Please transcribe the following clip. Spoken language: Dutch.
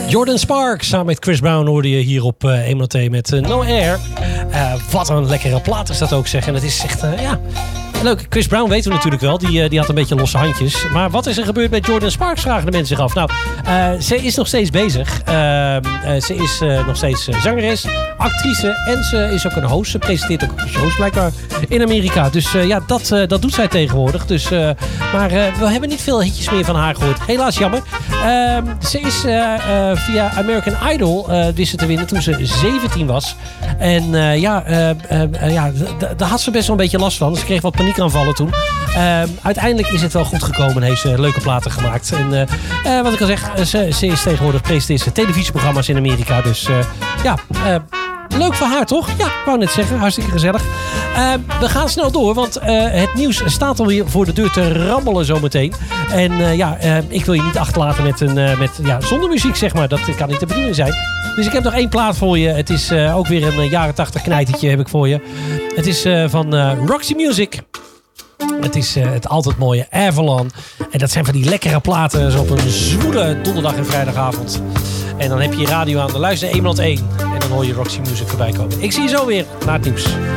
Jordan Sparks samen met Chris Brown hoorde je hier op 101 met No Air. Wat een lekkere plaat is dat ook, zeg. En het is echt, leuk. Chris Brown weten we natuurlijk wel. Die had een beetje losse handjes. Maar wat is er gebeurd met Jordan Sparks, vragen de mensen zich af. Nou, ze is nog steeds bezig. Ze is nog steeds zangeres, actrice en ze is ook een host. Ze presenteert ook shows blijkbaar in Amerika. Dus dat doet zij tegenwoordig. Dus, maar we hebben niet veel hitjes meer van haar gehoord. Helaas jammer. Ze is via American Idol wist ze te winnen toen ze 17 was. En daar had ze best wel een beetje last van. Ze kreeg wat paniekaanvallen toen. Uiteindelijk is het wel goed gekomen en heeft ze leuke platen gemaakt. En wat ik al zeg, ze is tegenwoordig presenteert televisieprogramma's in Amerika. Dus leuk voor haar, toch? Ja, ik wou net zeggen. Hartstikke gezellig. We gaan snel door, want het nieuws staat alweer voor de deur te rammelen zometeen. En ik wil je niet achterlaten zonder muziek, zeg maar. Dat kan niet de bedoeling zijn. Dus ik heb nog 1 plaat voor je. Het is ook weer een jaren 80 knijtertje heb ik voor je. Het is van Roxy Music. Het is het altijd mooie Avalon. En dat zijn van die lekkere platen zo op een zwoele donderdag en vrijdagavond. En dan heb je je radio aan, dan luister je 101. En dan hoor je Roxy Music voorbij komen. Ik zie je zo weer na het nieuws.